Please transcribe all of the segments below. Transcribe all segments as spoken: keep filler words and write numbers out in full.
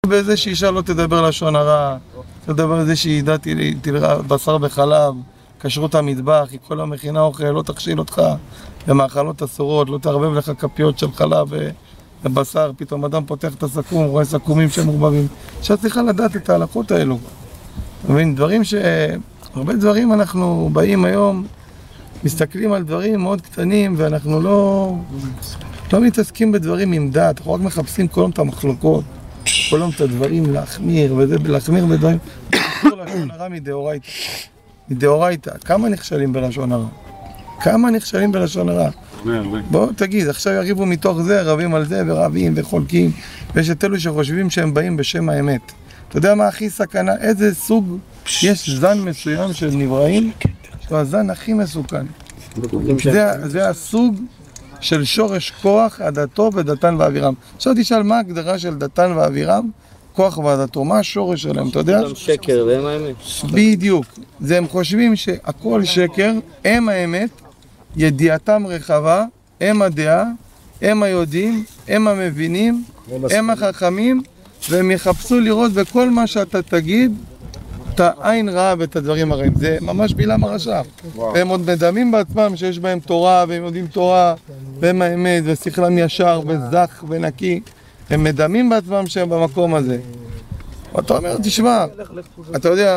באיזה שאישה לא תדבר לשון הרע, תדבר איזה שהיא תלרע בשר בחלב, כשרות המטבח, היא כל המכינה אוכל, לא תכשיל אותך במאכלות אסורות, לא תערבב לך כפיות של חלב ובשר, פתאום אדם פותח את הסכו"ם, רואה סכו"מים שמעורבבים. עכשיו צריכה לדעת את ההלכות האלו. מבין, דברים ש... הרבה דברים אנחנו באים היום, מסתכלים על דברים מאוד קטנים ואנחנו לא... לא מתעסקים בדברים עם דעת, אנחנו רק מחפשים כל יום את המחלוקות, כל יום את הדברים להחמיר, וזה להחמיר בדברים. אסור לשון הרע מדאורייתא. מדאורייתא. כמה נכשלים בלשון הרע? כמה נכשלים בלשון הרע? בוא תגיד, עכשיו יריבו מתוך זה, רבים על זה ורבים וחולקים, ויש את אלו שחושבים שהם באים בשם האמת. אתה יודע מה הכי סכנה? איזה סוג? יש זן מסוים של נבראים, שהוא הזן הכי מסוכן. זה, זה הסוג של שורש כוח, עדתו ודתן ואבירם. עכשיו תשאל מה ההגדרה של דתן ואבירם? כוח ועדתו, מה השורש שלהם, אתה יודע? גם שקר והם האמת. בדיוק. זה הם חושבים שהכל שקר, הם האמת, ידיעתם רחבה, הם הדעה, הם היודעים, הם המבינים, הם החכמים, והם יחפשו לראות בכל מה שאתה תגיד, את העין רעה ואת הדברים הרעים. זה ממש בלעם הרשע. והם עוד מדמים בעצמם שיש בהם תורה, והם יודעים תורה, והם האמת, ושכלם ישר, וזך ונקי. הם מדמים בעצמם שהם במקום הזה. ואתה אומר, תשמע, אתה יודע,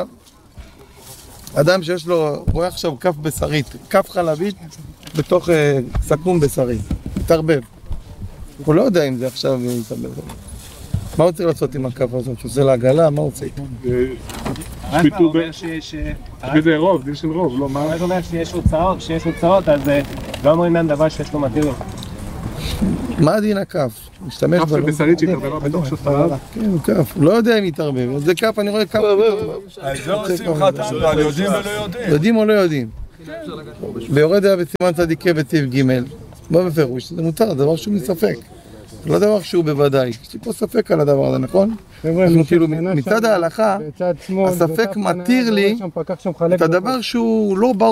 אדם שיש לו, רואה עכשיו כף בשרית, כף חלבית בתוך סכו"ם בשרי, תרבב. הוא לא יודע אם זה עכשיו יתרבב. מה הוא צריך לעשות עם הכף הזאת? שהוא עושה לעגלה? מה הוא צריך? שפיטו בזה רוב, דין של רוב, לא מה? הוא אומר שיש הוצאות, שיש הוצאות, אז לא אומרים להם דבר שיש לו מתירים. מה הדין הכף? משתמש כף של בשרית שהתערבבה בתוך שפריו? כן, כף. הוא לא יודע אם יתערבב. זה כף, אני רואה כף. האזור השמחת השופל, יודעים ולא יודעים. יודעים או לא יודעים. ויורד היה בסימן צדיקי בציב ג' בוא בפירוש, זה מותר, דבר שהוא מספק. לא דבר שהוא בוודאי. יש לי פה ספק על הדבר הזה, נכון? מצד ההלכה, הספק מתיר לי את הדבר שהוא לא ברור.